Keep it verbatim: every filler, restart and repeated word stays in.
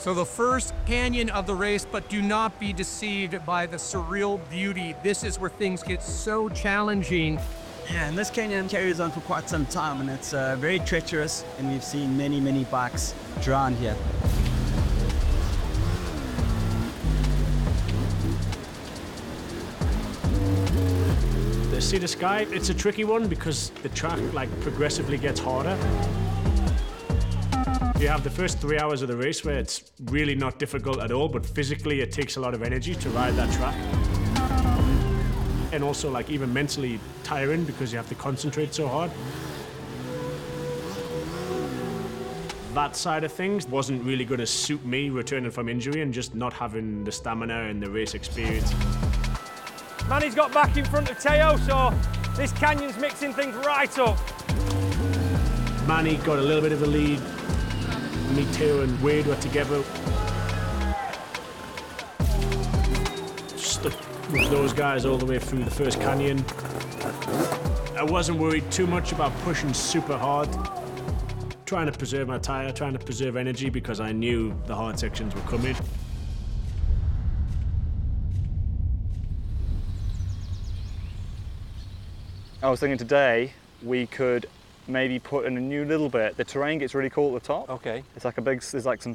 So the first canyon of the race, but do not be deceived by the surreal beauty. This is where things get so challenging. Yeah, and this canyon carries on for quite some time, and it's uh, very treacherous, and we've seen many, many bikes drown here. The Sea to Sky, it's a tricky one because the track like progressively gets harder. You have the first three hours of the race where it's really not difficult at all, but physically it takes a lot of energy to ride that track. And also like even mentally tiring because you have to concentrate so hard. That side of things wasn't really going to suit me returning from injury and just not having the stamina and the race experience. Manny's got back in front of Teo, so this canyon's mixing things right up. Manny got a little bit of a lead. Me, Teo and Wade were together. Stuck with those guys all the way through the first canyon. I wasn't worried too much about pushing super hard. Trying to preserve my tire, trying to preserve energy because I knew the hard sections were coming. I was thinking today we could maybe put in a new little bit. The terrain gets really cool at the top. Okay. It's like a big, there's like some